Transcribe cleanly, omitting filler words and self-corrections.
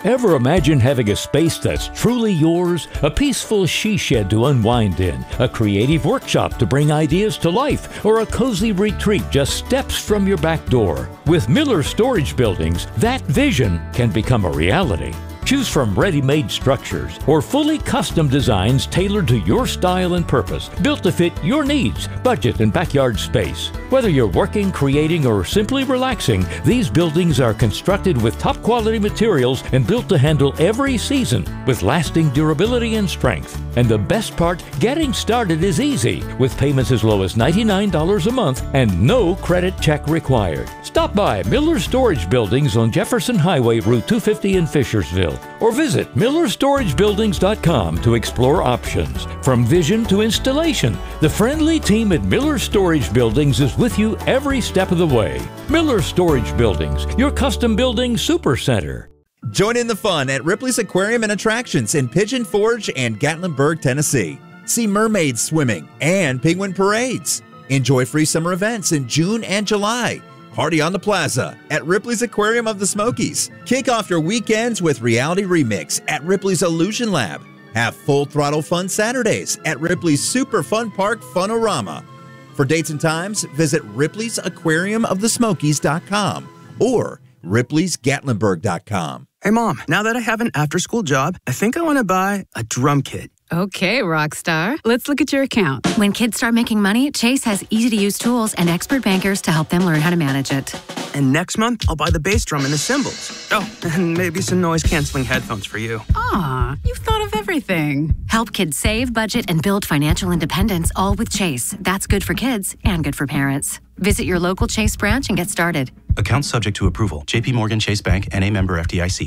Ever imagine having a space that's truly yours? A peaceful she-shed to unwind in, a creative workshop to bring ideas to life, or a cozy retreat just steps from your back door? With Miller Storage Buildings, that vision can become a reality. Choose from ready-made structures or fully custom designs tailored to your style and purpose, built to fit your needs, budget, and backyard space. Whether you're working, creating, or simply relaxing, these buildings are constructed with top-quality materials and built to handle every season with lasting durability and strength. And the best part, getting started is easy, with payments as low as $99 a month and no credit check required. Stop by Miller Storage Buildings on Jefferson Highway, Route 250 in Fishersville, or visit MillerStorageBuildings.com to explore options. From vision to installation, the friendly team at Miller Storage Buildings is with you every step of the way. Miller Storage Buildings, your custom building supercenter. Join in the fun at Ripley's Aquarium and Attractions in Pigeon Forge and Gatlinburg, Tennessee. See mermaids swimming and penguin parades. Enjoy free summer events in June and July. Party on the Plaza at Ripley's Aquarium of the Smokies. Kick off your weekends with Reality Remix at Ripley's Illusion Lab. Have full throttle fun Saturdays at Ripley's Super Fun Park Funorama. For dates and times, visit Ripley'sAquariumofthesmokies.com or Ripley'sGatlinburg.com. Hey, Mom, now that I have an after-school job, I think I want to buy a drum kit. Okay, Rockstar. Let's look at your account. When kids start making money, Chase has easy-to-use tools and expert bankers to help them learn how to manage it. And next month, I'll buy the bass drum and the cymbals. Oh, and maybe some noise-canceling headphones for you. Aw, you've thought of everything. Help kids save, budget, and build financial independence, all with Chase. That's good for kids and good for parents. Visit your local Chase branch and get started. Account subject to approval. JP Morgan Chase Bank, N.A. member FDIC.